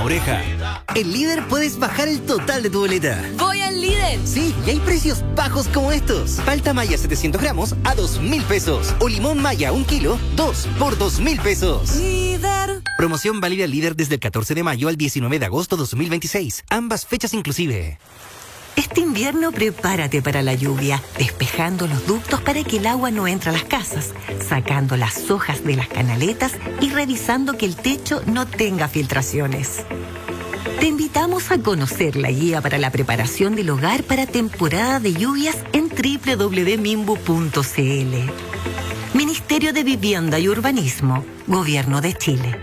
oreja. En Líder puedes bajar el total de tu boleta. ¡Voy al Líder! Sí, y hay precios bajos como estos. Palta Maya 700 gramos a 2.000 pesos. O limón Maya 1 kilo, 2 por 2.000 pesos. Líder. Promoción válida Líder desde el 14 de mayo al 19 de agosto 2026. Ambas fechas inclusive. Este invierno prepárate para la lluvia, despejando los ductos para que el agua no entre a las casas, sacando las hojas de las canaletas y revisando que el techo no tenga filtraciones. Te invitamos a conocer la guía para la preparación del hogar para temporada de lluvias en www.mimbu.cl. Ministerio de Vivienda y Urbanismo, Gobierno de Chile.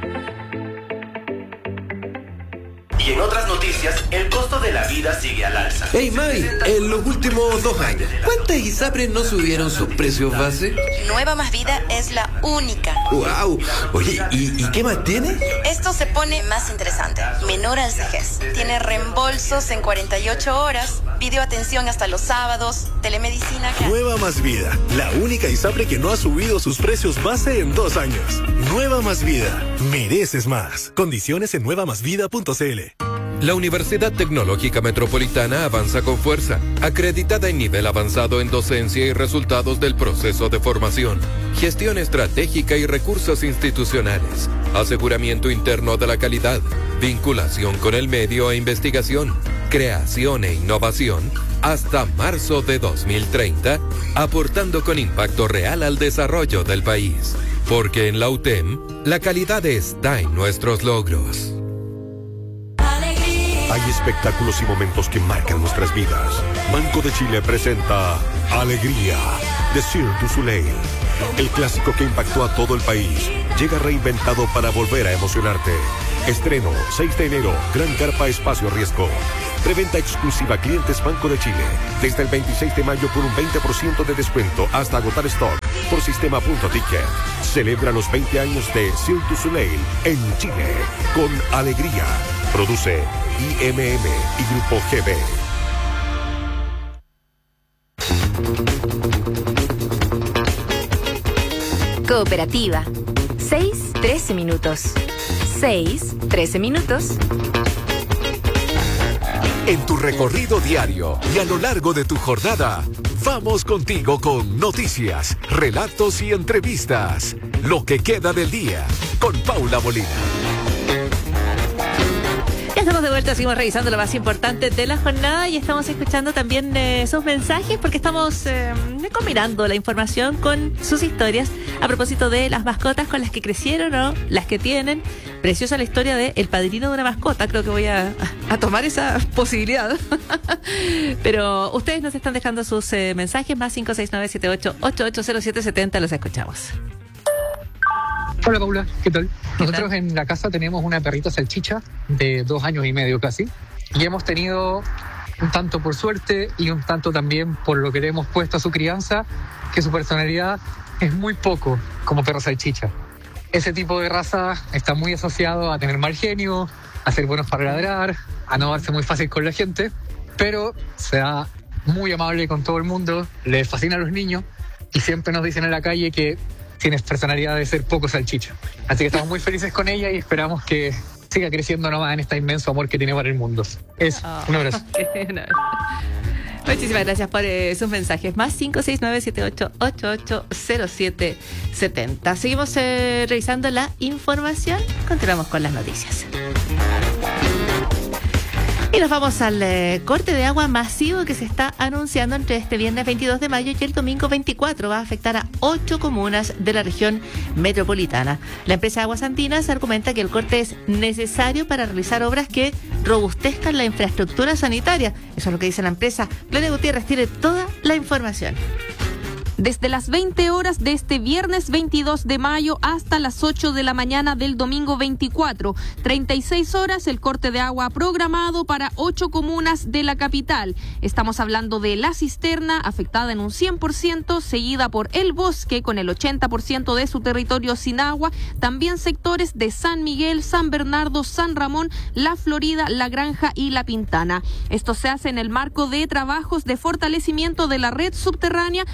Y en otras noticias, el costo de la vida sigue al alza. Hey Mai, en los últimos 2 años, ¿cuántas ISAPRES no subieron sus precios base? Nueva Más Vida es la única. ¡Wow! Oye, ¿y qué más tiene? Esto se pone más interesante. Menor al CEGES. Tiene reembolsos en 48 horas, videoatención hasta los sábados, telemedicina. Nueva Más Vida, la única ISAPRE que no ha subido sus precios base en 2 años. Nueva Más Vida, mereces más. Condiciones en nuevamásvida.cl. La Universidad Tecnológica Metropolitana avanza con fuerza, acreditada en nivel avanzado en docencia y resultados del proceso de formación, gestión estratégica y recursos institucionales, aseguramiento interno de la calidad, vinculación con el medio e investigación, creación e innovación, hasta marzo de 2030, aportando con impacto real al desarrollo del país. Porque en la UTEM, la calidad está en nuestros logros. Hay espectáculos y momentos que marcan nuestras vidas. Banco de Chile presenta Alegría, de Cirque du Soleil. El clásico que impactó a todo el país llega reinventado para volver a emocionarte. Estreno 6 de enero, Gran Carpa Espacio Riesgo. Preventa exclusiva clientes Banco de Chile. Desde el 26 de mayo por un 20% de descuento hasta agotar stock por sistema.ticket. Celebra los 20 años de Cirque du Soleil en Chile con Alegría. Produce IMM y Grupo GB. Cooperativa. 6-13 minutos. 6-13 minutos. En tu recorrido diario y a lo largo de tu jornada, vamos contigo con noticias, relatos y entrevistas. Lo que queda del día con Paula Molina. Ya estamos de vuelta, seguimos revisando lo más importante de la jornada y estamos escuchando también sus mensajes porque estamos combinando la información con sus historias a propósito de las mascotas con las que crecieron o las que tienen. Preciosa la historia de el padrino de una mascota, creo que voy a tomar esa posibilidad. Pero ustedes nos están dejando sus mensajes, más 569-78-880770, los escuchamos. Hola Paula, ¿qué tal? Nosotros en la casa tenemos una perrita salchicha de 2 años y medio casi y hemos tenido un tanto por suerte y un tanto también por lo que le hemos puesto a su crianza, que su personalidad es muy poco como perro salchicha. Ese tipo de raza está muy asociado a tener mal genio, a ser buenos para ladrar, a no darse muy fácil con la gente, pero se da muy amable con todo el mundo, le fascina a los niños y siempre nos dicen en la calle que tienes personalidad de ser poco salchicha. Así que estamos muy felices con ella y esperamos que siga creciendo nomás en este inmenso amor que tiene para el mundo. Un abrazo. Muchísimas gracias por sus mensajes. Más 569-7888-0770. Seguimos revisando la información. Continuamos con las noticias. Y nos vamos al corte de agua masivo que se está anunciando entre este viernes 22 de mayo y el domingo 24. Va a afectar a 8 comunas de la región metropolitana. La empresa Aguas Andinas argumenta que el corte es necesario para realizar obras que robustezcan la infraestructura sanitaria. Eso es lo que dice la empresa. Gloria Gutiérrez tiene toda la información. Desde las 20 horas de este viernes 22 de mayo hasta las 8 de la mañana del domingo 24. 36 horas el corte de agua programado para 8 comunas de la capital. Estamos hablando de La Cisterna, afectada en un 100%, seguida por El Bosque, con el 80% de su territorio sin agua. También sectores de San Miguel, San Bernardo, San Ramón, La Florida, La Granja y La Pintana. Esto se hace en el marco de trabajos de fortalecimiento de la red subterránea, donde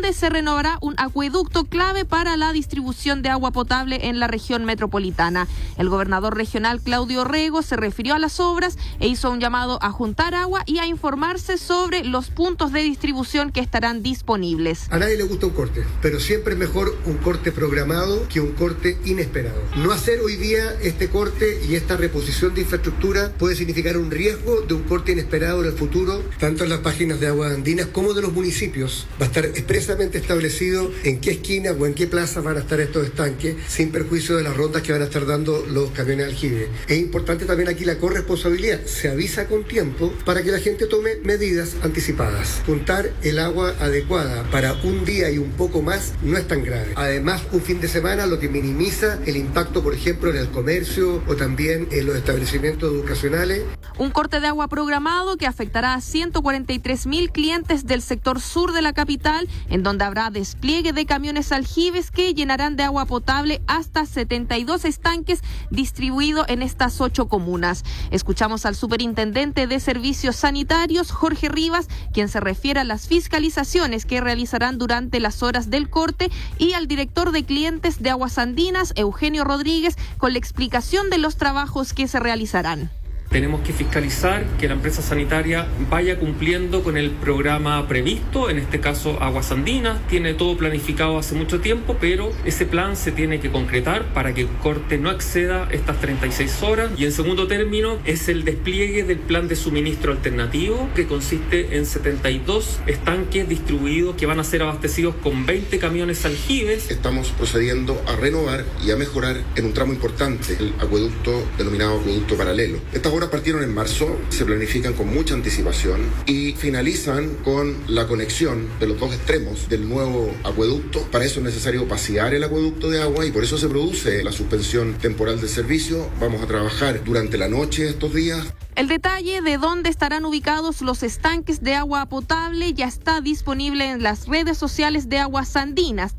donde se renovará un acueducto clave para la distribución de agua potable en la región metropolitana. El gobernador regional Claudio Rego se refirió a las obras e hizo un llamado a juntar agua y a informarse sobre los puntos de distribución que estarán disponibles. A nadie le gusta un corte, pero siempre es mejor un corte programado que un corte inesperado. No hacer hoy día este corte y esta reposición de infraestructura puede significar un riesgo de un corte inesperado en el futuro, tanto en las páginas de Aguas Andinas como de los municipios. Va a estar expresamente establecido en qué esquina o en qué plaza van a estar estos estanques, sin perjuicio de las rondas que van a estar dando los camiones aljibe. Es importante también aquí la corresponsabilidad. Se avisa con tiempo para que la gente tome medidas anticipadas. Juntar el agua adecuada para un día y un poco más no es tan grave. Además, un fin de semana lo que minimiza el impacto, por ejemplo, en el comercio o también en los establecimientos educacionales. Un corte de agua programado que afectará a 143.000 clientes del sector sur de la capital, en donde habrá despliegue de camiones aljibes que llenarán de agua potable hasta 72 estanques distribuidos en estas 8 comunas. Escuchamos al superintendente de Servicios Sanitarios, Jorge Rivas, quien se refiere a las fiscalizaciones que realizarán durante las horas del corte, y al director de clientes de Aguas Andinas, Eugenio Rodríguez, con la explicación de los trabajos que se realizarán. Tenemos que fiscalizar que la empresa sanitaria vaya cumpliendo con el programa previsto, en este caso Aguas Andinas, tiene todo planificado hace mucho tiempo, pero ese plan se tiene que concretar para que el corte no exceda estas 36 horas. Y en segundo término es el despliegue del plan de suministro alternativo, que consiste en 72 estanques distribuidos que van a ser abastecidos con 20 camiones aljibes. Estamos procediendo a renovar y a mejorar en un tramo importante el acueducto denominado acueducto paralelo. Estas obras partieron en marzo, se planifican con mucha anticipación y finalizan con la conexión de los dos extremos del nuevo acueducto. Para eso es necesario vaciar el acueducto de agua y por eso se produce la suspensión temporal del servicio. Vamos a trabajar durante la noche estos días. El detalle de dónde estarán ubicados los estanques de agua potable ya está disponible en las redes sociales de Aguas Andinas.